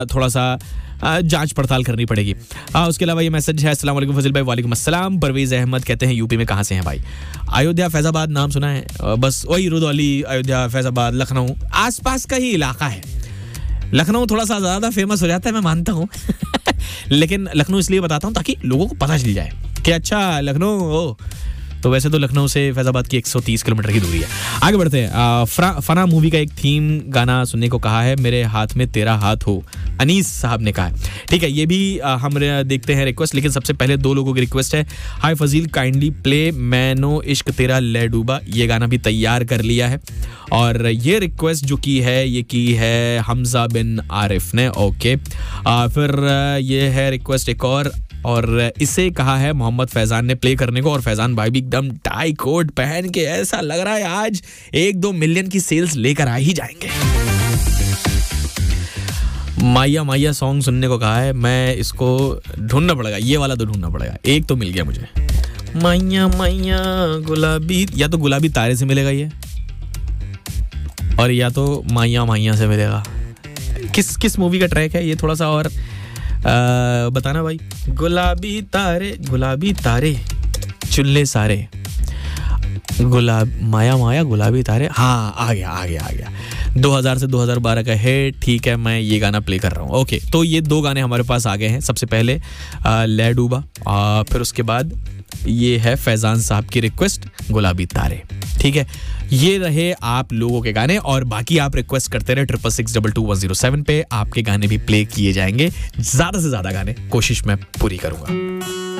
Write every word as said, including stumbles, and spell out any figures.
थोड़ा सा जांच पड़ताल करनी पड़ेगी। आ, उसके अलावा ये मैसेज है, अस्सलाम वालेकुम फजील भाई। वालेकुम अस्सलाम। परवेज अहमद कहते हैं यूपी में कहाँ से हैं भाई? अयोध्या फैजाबाद नाम सुना है, बस वही रुदौली, अयोध्या, फैजाबाद, लखनऊ आसपास का ही इलाका है। लखनऊ थोड़ा सा ज़्यादा फेमस हो जाता है, मैं मानता हूँ लेकिन लखनऊ इसलिए बताता हूँ ताकि लोगों को पता चल जाए कि अच्छा लखनऊ हो। तो वैसे तो लखनऊ से फैजाबाद की एक सौ तीस किलोमीटर की दूरी है। आगे बढ़ते हैं। फना मूवी का एक थीम गाना सुनने को कहा है, मेरे हाथ में तेरा हाथ हो, अनीस साहब ने कहा है। ठीक है, ये भी आ, हम देखते हैं रिक्वेस्ट, लेकिन सबसे पहले दो लोगों की रिक्वेस्ट है। हाय फजील, काइंडली प्ले मैनो इश्क तेरा ले डूबा। ये गाना भी तैयार कर लिया है और ये रिक्वेस्ट जो की है ये की है हमजा बिन आरिफ ने। ओके, आ, फिर ये है रिक्वेस्ट एक और और इसे कहा है मोहम्मद फैजान ने प्ले करने को। और फैजान भाई भी एकदम टाई कोट पहन के ऐसा लग रहा है आज एक दो मिलियन की सेल्स लेकर आ ही जाएंगे। माया माया सॉन्ग सुनने को कहा है, मैं इसको ढूंढना पड़ेगा, ये वाला तो ढूंढना पड़ेगा। एक तो मिल गया मुझे, माया माया गुलाबी, या तो गुलाबी तारे से मिलेगा ये, और या तो माया माया से मिलेगा। किस किस मूवी का ट्रैक है ये, थोड़ा सा और आ, बताना भाई। गुलाबी तारे गुलाबी तारे चुल्ले सारे, गुलाब माया माया गुलाबी तारे। हाँ, आ गया आ गया आ गया दो हज़ार से दो हज़ार बारह का है। ठीक है, मैं ये गाना प्ले कर रहा हूँ। ओके, तो ये दो गाने हमारे पास आ गए हैं। सबसे पहले ले डूबा, फिर उसके बाद ये है फैजान साहब की रिक्वेस्ट गुलाबी तारे। ठीक है, ये रहे आप लोगों के गाने और बाकी आप रिक्वेस्ट करते रहे triple six double two one zero seven पे। आपके गाने भी प्ले किए जाएंगे, ज्यादा से ज्यादा गाने कोशिश मैं पूरी करूंगा।